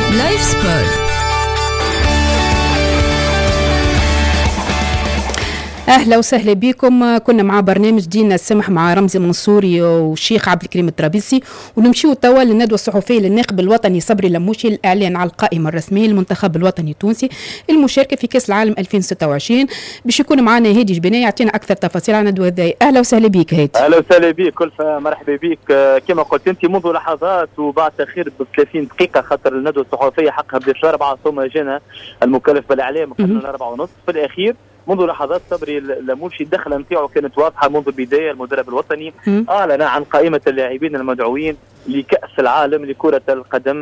لايف سبور. اهلا وسهلا بكم. كنا مع برنامج دينا السمح مع رمزي منصوري والشيخ عبد الكريم الطرابلسي، ونمشيو توا للندوه الصحفيه للناخب الوطني صبري اللموشي الاعلان على القائمه الرسميه للمنتخب الوطني التونسي المشاركه في كاس العالم 2026. باش يكون معنا هادي جبناي يعطينا اكثر تفاصيل عن الندوه هذه. اهلا وسهلا بك هادي. اهلا وسهلا بك كلفه، مرحبا بك. كما قلت انت منذ لحظات وبعد تاخير ب 30 دقيقه، خاطر الندوه الصحفيه حقها بدات 4 ثم جانا المكلف بالاعلام قبل 4:30 في الاخير. منذ لحظات صبري اللموشي الدخله نتاعو كانت واضحه منذ البدايه. المدرب الوطني اعلن عن قائمه اللاعبين المدعوين لكاس العالم لكره القدم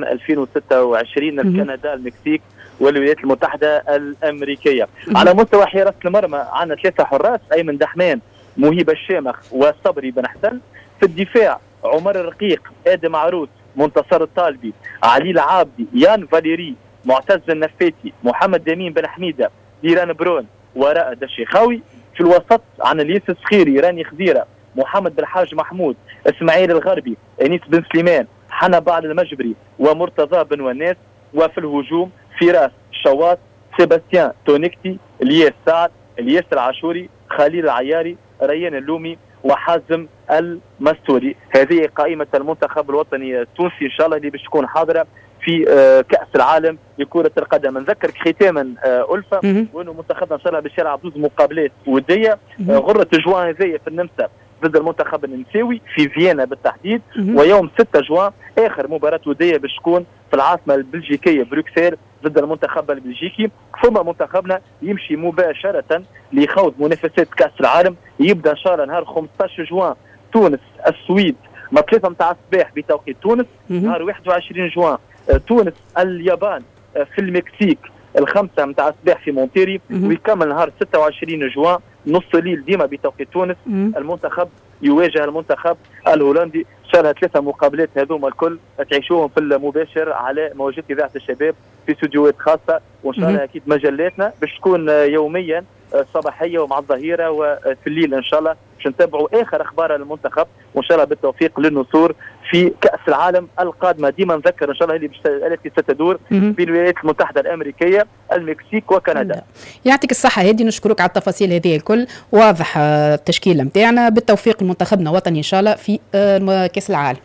2026 الكندا، المكسيك والولايات المتحده الامريكيه. على مستوى حراسه المرمى عندنا 3 حراس: ايمن دحمان، مهيب الشامخ، وصبري بن حسن. في الدفاع عمر الرقيق، ادم عروس، منتصر الطالبي، علي العابدي، يان فاليري، معتز النفاتي، محمد دمين بن حميده، ديران برون ورائد الشيخاوي. في الوسط عن الياس الصخيري، راني خديره، محمد بالحاج محمود، اسماعيل الغربي، انيس بن سليمان، حنا بعد المجبري، ومرتضى بن وناس. وفي الهجوم فراس شواط، سيباستيان تونيكتي، الياس سعد، الياس العاشوري، خليل العياري، ريان اللومي، وحازم المستوري. هذه قائمه المنتخب الوطني التونسي ان شاء الله اللي باش تكون حاضره في كأس العالم لكرة القدم. نذكرك ختاما ألفة وأنه منتخبنا إن شاء الله باش يلعب 2 مقابلات ودية. غرة جوان هذيا في النمسا ضد المنتخب النمساوي في فيينا بالتحديد، ويوم 6 جوان آخر مباراة ودية باش تكون في العاصمة البلجيكية بروكسل ضد المنتخب البلجيكي. ثم منتخبنا يمشي مباشرة لخوض منافسات كأس العالم، يبدأ إن شاء الله نهار 15 جوان تونس السويد ما 3 متاع الصباح بتوقيت تونس. نهار 21 جوان تونس اليابان في المكسيك 5 متاع الصباح في مونتيري. ويكمل نهار 26 جوان نص الليل ديما بتوقيت تونس. المنتخب يواجه المنتخب الهولندي. ان شاء الله 3 مقابلات هذوما الكل تعيشوهم في المباشر على موجات اذاعه الشباب في استوديوهات خاصه، وان شاء الله اكيد مجلاتنا باش تكون يوميا صباحيه ومع الظهيره وفي الليل ان شاء الله باش نتابعوا اخر اخبار المنتخب، وان شاء الله بالتوفيق للنصور في كاس العالم القادمه. ديما نذكر ان شاء الله التي ستدور بين الولايات المتحده الامريكيه، المكسيك وكندا. يعطيك الصحه هادي، نشكرك على التفاصيل هذه الكل. واضح التشكيله نتاعنا. بالتوفيق لمنتخبنا وطني ان شاء الله في كاس العالم.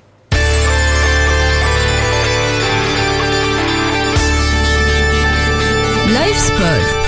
لايف سبور.